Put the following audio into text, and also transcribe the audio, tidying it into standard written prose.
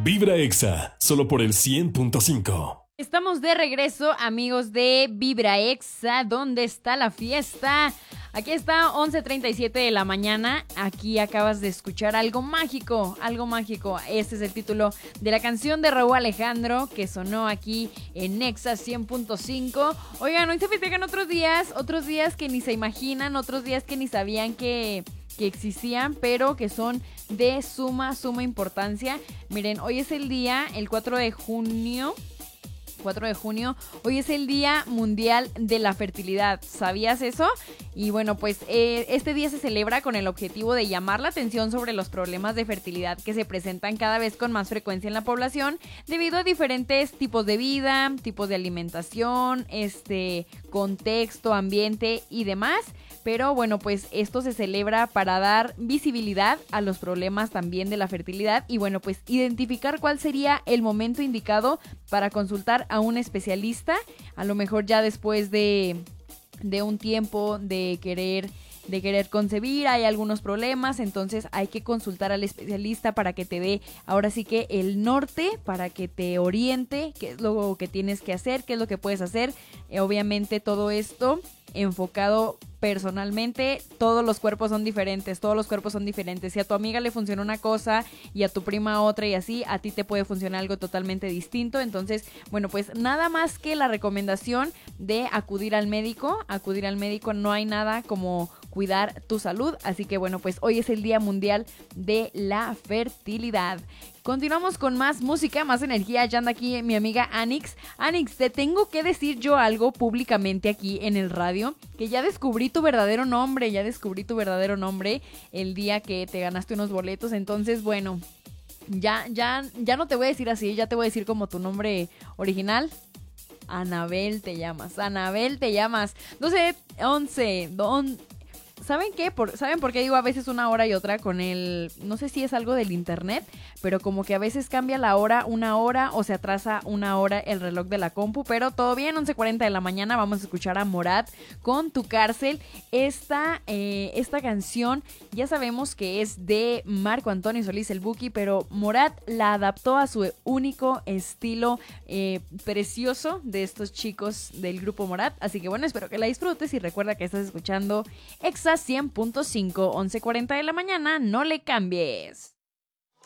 Vibra Exa, solo por el 100.5. Estamos de regreso, amigos de Vibra Exa. ¿Dónde está la fiesta? Aquí está, 11:37 de la mañana. Aquí acabas de escuchar algo mágico, algo mágico. Este es el título de la canción de Rauw Alejandro que sonó aquí en Exa 100.5. Oigan, hoy se festejan otros días que ni se imaginan, otros días que ni sabían que existían, pero que son de suma importancia. Miren, hoy es el día, el 4 de junio, hoy es el Día Mundial de la Fertilidad. ¿Sabías eso? Y bueno, pues este día se celebra con el objetivo de llamar la atención sobre los problemas de fertilidad que se presentan cada vez con más frecuencia en la población debido a diferentes tipos de vida, tipos de alimentación, contexto, ambiente y demás. Pero bueno, pues esto se celebra para dar visibilidad a los problemas también de la fertilidad y bueno, pues identificar cuál sería el momento indicado para consultar a un especialista, a lo mejor ya después de un tiempo de querer concebir, hay algunos problemas, entonces hay que consultar al especialista para que te dé ahora sí que el norte, para que te oriente qué es lo que tienes que hacer, qué es lo que puedes hacer. Obviamente todo esto enfocado personalmente, todos los cuerpos son diferentes. Si a tu amiga le funciona una cosa y a tu prima otra y así, a ti te puede funcionar algo totalmente distinto. Entonces, bueno, pues nada más que la recomendación de acudir al médico, no hay nada como cuidar tu salud, así que bueno, pues hoy es el Día Mundial de la Fertilidad. Continuamos con más música, más energía. Ya anda aquí mi amiga Anix. Anix, te tengo que decir yo algo públicamente aquí en el radio, que ya descubrí tu verdadero nombre el día que te ganaste unos boletos. Entonces, bueno, ya no te voy a decir así, ya te voy a decir como tu nombre original. Anabel te llamas. 12:11. ¿Saben qué? ¿Saben por qué digo a veces una hora y otra con el... No sé si es algo del internet, pero como que a veces cambia la hora una hora o se atrasa una hora el reloj de la compu, pero todo bien, 11:40 de la mañana vamos a escuchar a Morat con Tu Cárcel. Esta canción ya sabemos que es de Marco Antonio Solís el Buki, pero Morat la adaptó a su único estilo precioso de estos chicos del grupo Morat, así que bueno, espero que la disfrutes y recuerda que estás escuchando Exa 100.5, 11:40 de la mañana, no le cambies.